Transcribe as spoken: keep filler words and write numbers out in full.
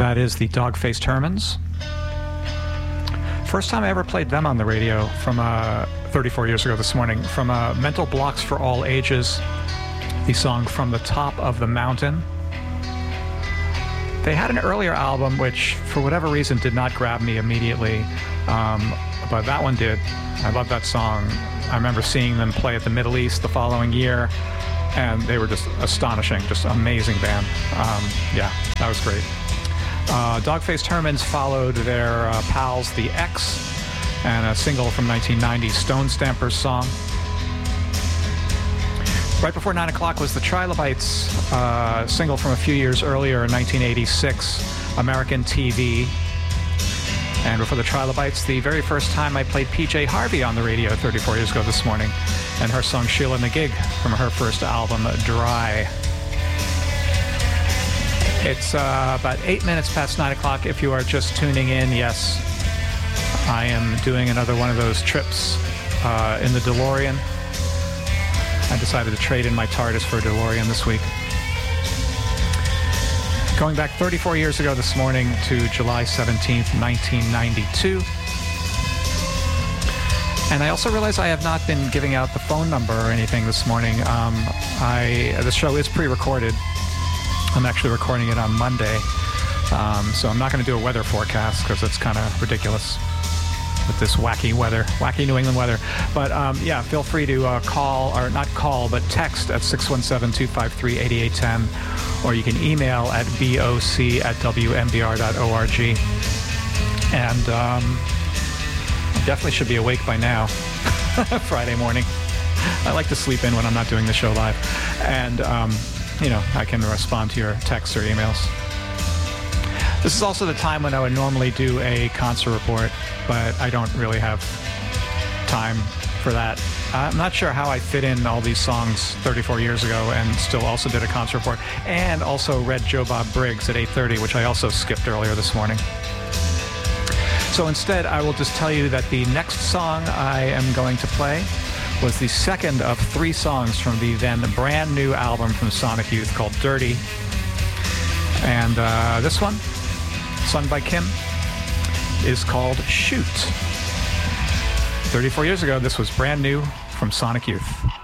That is the Dog-Faced Hermans. First time I ever played them on the radio from uh, thirty-four years ago this morning. From uh, Mental Blocks for All Ages, the song From the Top of the Mountain. They had an earlier album which, for whatever reason, did not grab me immediately, um, but that one did. I love that song. I remember seeing them play at the Middle East the following year, and they were just astonishing, just amazing band. Um, yeah, that was great. Uh, Dog-Faced Hermans followed their uh, pals, The X, and a single from nineteen ninety, Stone Stampers song. Right before nine o'clock was the Trilobites, uh, single from a few years earlier in nineteen eighty-six, American T V. And before the Trilobites, the very first time I played P J Harvey on the radio thirty-four years ago this morning, and her song Sheila and the Gig from her first album, Dry. It's uh, about eight minutes past nine o'clock. If you are just tuning in, yes, I am doing another one of those trips uh, in the DeLorean. I decided to trade in my TARDIS for a DeLorean this week. Going back thirty-four years ago this morning to July seventeenth, nineteen ninety-two. And I also realize I have not been giving out the phone number or anything this morning. Um, I the show is pre-recorded. I'm actually recording it on Monday, um, so I'm not going to do a weather forecast because it's kind of ridiculous with this wacky weather, wacky New England weather. But um, yeah, feel free to uh, call, or not call, but text at six one seven, two five three, eight eight one zero, or you can email at boc at w m b r dot org. And um, I definitely should be awake by now, Friday morning. I like to sleep in when I'm not doing the show live. And, um, you know, I can respond to your texts or emails. This is also the time when I would normally do a concert report, but I don't really have time for that. I'm not sure how I fit in all these songs thirty-four years ago and still also did a concert report, and also read Joe Bob Briggs at eight thirty, which I also skipped earlier this morning. So instead, I will just tell you that the next song I am going to play was the second of three songs from the then brand new album from Sonic Youth called Dirty. And uh, this one, sung by Kim, is called Shoot. thirty-four years ago, this was brand new from Sonic Youth.